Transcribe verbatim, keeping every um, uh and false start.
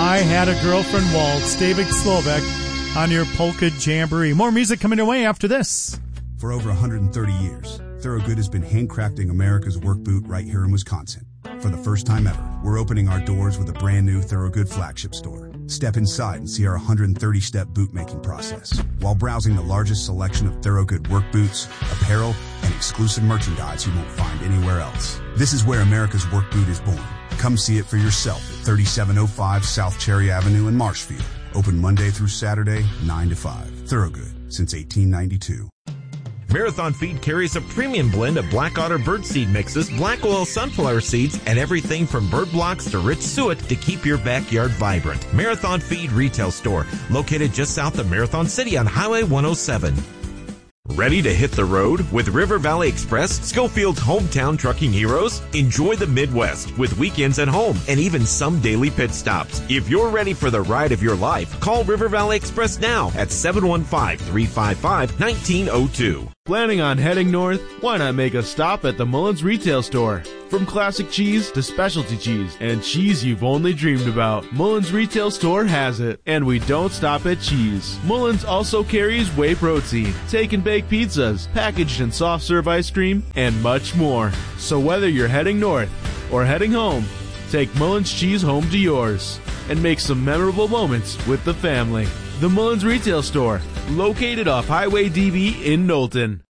I Had a Girlfriend Waltz. David Slovak on your Polka Jamboree. More music coming away after this. For over one hundred thirty years, Thorogood has been handcrafting America's work boot right here in Wisconsin. For the first time ever, we're opening our doors with a brand new Thorogood flagship store. Step inside and see our one hundred thirty step boot making process while browsing the largest selection of Thorogood work boots, apparel, and exclusive merchandise you won't find anywhere else. This is where America's work boot is born. Come see it for yourself at thirty-seven oh five South Cherry Avenue in Marshfield. Open Monday through Saturday, nine to five. Thorogood, since eighteen ninety-two. Marathon Feed carries a premium blend of Black Otter birdseed mixes, black oil sunflower seeds, and everything from bird blocks to rich suet to keep your backyard vibrant. Marathon Feed Retail Store, located just south of Marathon City on Highway one oh seven. Ready to hit the road with River Valley Express, Schofield's hometown trucking heroes? Enjoy the Midwest with weekends at home and even some daily pit stops. If you're ready for the ride of your life, call River Valley Express now at seven one five, three five five, one nine zero two. Planning on heading north? Why not make a stop at the Mullins Retail Store? From classic cheese to specialty cheese and cheese you've only dreamed about, Mullins Retail Store has it. And we don't stop at cheese. Mullins also carries whey protein, take and bake pizzas, packaged and soft serve ice cream, and much more. So whether you're heading north or heading home, take Mullins cheese home to yours and make some memorable moments with the family. The Mullins Retail Store, located off Highway D B in Knowlton.